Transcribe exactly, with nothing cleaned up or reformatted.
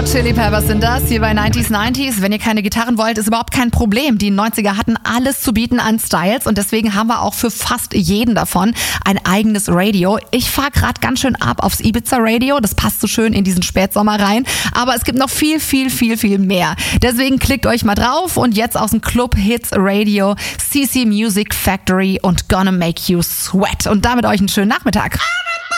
Hot Chili Peppers sind das, hier bei neunziger neunzig. Wenn ihr keine Gitarren wollt, ist überhaupt kein Problem. Die neunziger hatten alles zu bieten an Styles und deswegen haben wir auch für fast jeden davon ein eigenes Radio. Ich fahre gerade ganz schön ab aufs Ibiza Radio, das passt so schön in diesen Spätsommer rein. Aber es gibt noch viel, viel, viel, viel mehr. Deswegen klickt euch mal drauf und jetzt aus dem Club Hits Radio, C C Music Factory und Gonna Make You Sweat. Und damit euch einen schönen Nachmittag.